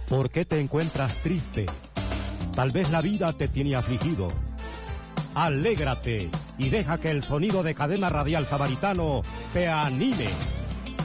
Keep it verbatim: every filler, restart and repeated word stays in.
¿Por qué te encuentras triste? Tal vez la vida te tiene afligido. Alégrate y deja que el sonido de Cadena Radial Samaritano te anime.